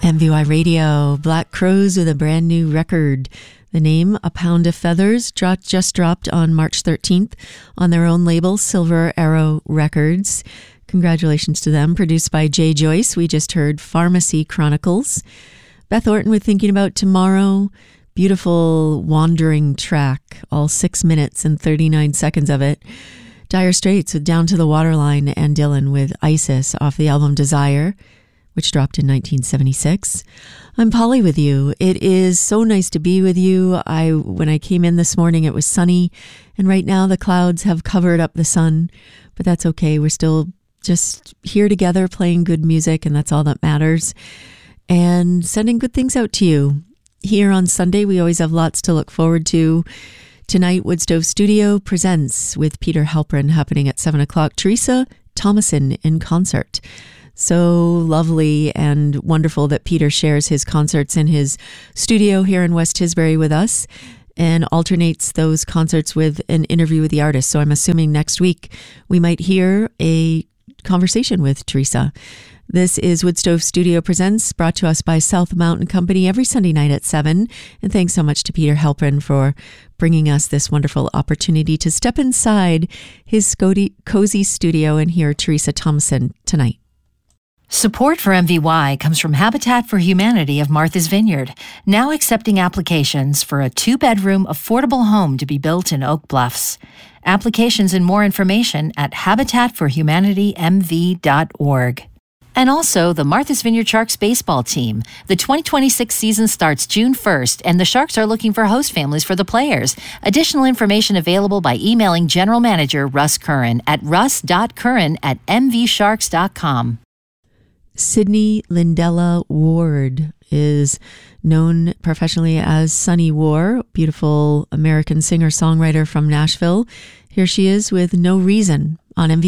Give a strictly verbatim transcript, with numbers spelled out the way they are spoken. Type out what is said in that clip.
M V Y Radio, Black Crowes with a brand new record. The name, A Pound of Feathers, dro- just dropped on March thirteenth on their own label, Silver Arrow Records. Congratulations to them. Produced by Jay Joyce. We just heard Pharmacy Chronicles. Beth Orton with Thinking About Tomorrow. Beautiful wandering track, all six minutes and thirty-nine seconds of it. Dire Straits with Down to the Waterline, and Dylan with Isis off the album Desire, which dropped in nineteen seventy-six. I'm Polly with you. It is so nice to be with you. I when I came in this morning, it was sunny, and right now the clouds have covered up the sun, but that's okay. We're still just here together playing good music, and that's all that matters, and sending good things out to you. Here on Sunday, we always have lots to look forward to. Tonight, Woodstove Studio presents with Peter Halperin happening at seven o'clock. Teresa Thomason in concert. So lovely and wonderful that Peter shares his concerts in his studio here in West Tisbury with us and alternates those concerts with an interview with the artist. So I'm assuming next week we might hear a conversation with Teresa. This is Woodstove Studio Presents, brought to us by South Mountain Company every Sunday night at seven. And thanks so much to Peter Halperin for bringing us this wonderful opportunity to step inside his cozy studio and hear Teresa Thompson tonight. Support for M V Y comes from Habitat for Humanity of Martha's Vineyard, now accepting applications for a two-bedroom affordable home to be built in Oak Bluffs. Applications and more information at habitat for humanity m v dot org. And also the Martha's Vineyard Sharks baseball team. The twenty twenty-six season starts June first, and the Sharks are looking for host families for the players. Additional information available by emailing General Manager Russ Curran at russ dot curran at m v sharks dot com. Sydney Lindella Ward is known professionally as Sunny War, beautiful American singer-songwriter from Nashville. Here she is with No Reason on M V